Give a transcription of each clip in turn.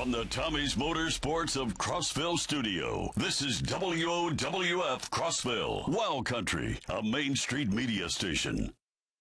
From the Tommy's Motorsports of Crossville studio, this is WOWF Crossville, Wild Country, a Main Street media station.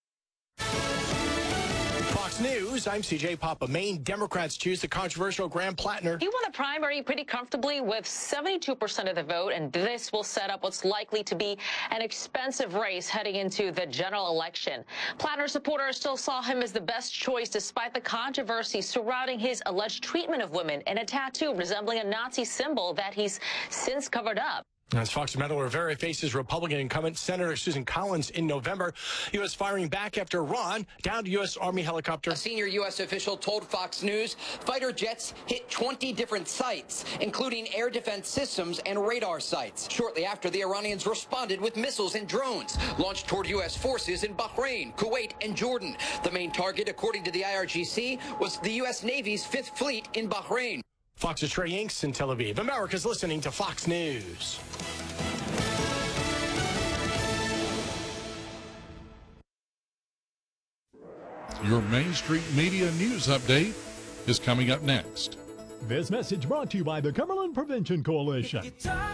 Fox News, I'm CJ Papa. Maine Democrats choose the controversial Graham Plattner. He won the primary pretty comfortably with 72% of the vote, and this will set up what's likely to be an expensive race heading into the general election. Plattner supporters still saw him as the best choice despite the controversy surrounding his alleged treatment of women and a tattoo resembling a Nazi symbol that he's since covered up. As Fox Metal Rivera faces Republican incumbent Senator Susan Collins in November, U.S. firing back after Iran downed U.S. Army helicopter. A senior U.S. official told Fox News fighter jets hit 20 different sites, including air defense systems and radar sites. Shortly after, the Iranians responded with missiles and drones launched toward U.S. forces in Bahrain, Kuwait, and Jordan. The main target, according to the IRGC, was the U.S. Navy's Fifth Fleet in Bahrain. Fox's Trey Yanks in Tel Aviv. America's listening to Fox News. Your Main Street Media News Update is coming up next. This message brought to you by the Cumberland Prevention Coalition.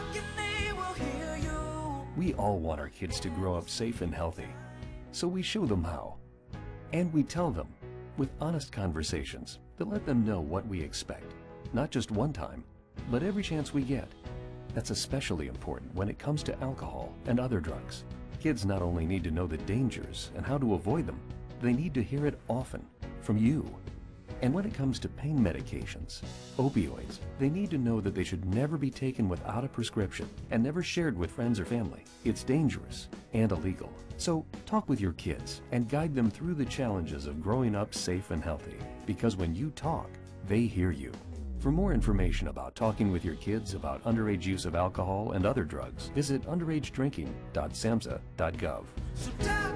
We all want our kids to grow up safe and healthy, so we show them how. And we tell them with honest conversations that let them know what we expect. Not just one time, but every chance we get. That's especially important when it comes to alcohol and other drugs. Kids not only need to know the dangers and how to avoid them, they need to hear it often from you. And when it comes to pain medications, opioids, they need to know that they should never be taken without a prescription and never shared with friends or family. It's dangerous and illegal. So talk with your kids and guide them through the challenges of growing up safe and healthy. Because when you talk, they hear you. For more information about talking with your kids about underage use of alcohol and other drugs, visit underagedrinking.samhsa.gov. So talk,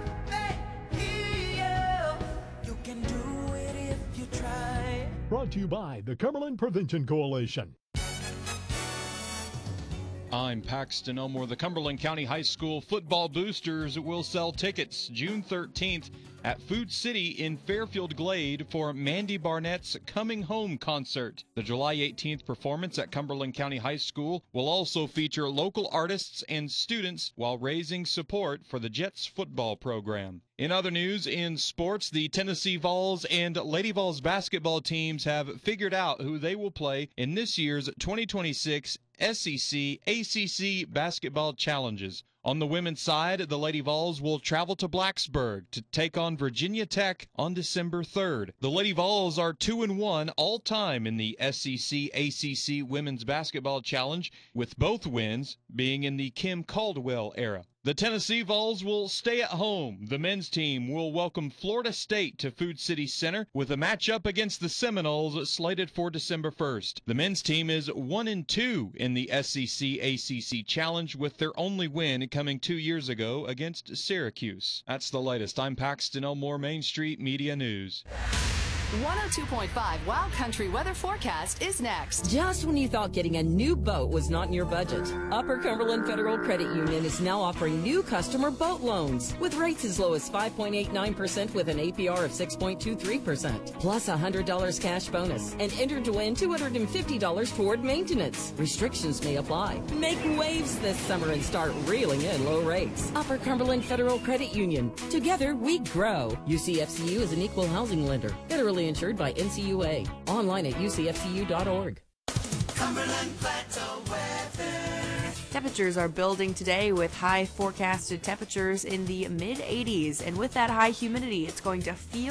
you can do it if you try. Brought to you by the Cumberland Prevention Coalition. I'm Paxton Elmore. The Cumberland County High School football boosters will sell tickets June 13th at Food City in Fairfield Glade for Mandy Barnett's Coming Home concert. The July 18th performance at Cumberland County High School will also feature local artists and students while raising support for the Jets football program. In other news, in sports, the Tennessee Vols and Lady Vols basketball teams have figured out who they will play in this year's 2026 SEC ACC basketball challenges. On the women's side, the Lady Vols will travel to Blacksburg to take on Virginia Tech on December 3rd. The Lady Vols are 2-1 all-time in the SEC ACC Women's Basketball Challenge, with both wins being in the Kim Caldwell era. The Tennessee Vols will stay at home. The men's team will welcome Florida State to Food City Center with a matchup against the Seminoles slated for December 1st. The men's team is 1-2 in the SEC ACC Challenge, with their only win coming 2 years ago against Syracuse. That's the latest. I'm Paxton Elmore, Main Street Media News. 102.5 Wild Country weather forecast is next. Just when you thought getting a new boat was not in your budget, Upper Cumberland Federal Credit Union is now offering new customer boat loans with rates as low as 5.89% with an APR of 6.23%, plus $100 cash bonus, and enter to win $250 toward maintenance. Restrictions may apply. Make waves this summer and start reeling in low rates. Upper Cumberland Federal Credit Union. Together we grow. UCFCU is an equal housing lender. Federally insured by NCUA. Online at ucfcu.org. Cumberland Plateau weather. Temperatures are building today with high forecasted temperatures in the mid-80s. And with that high humidity, it's going to feel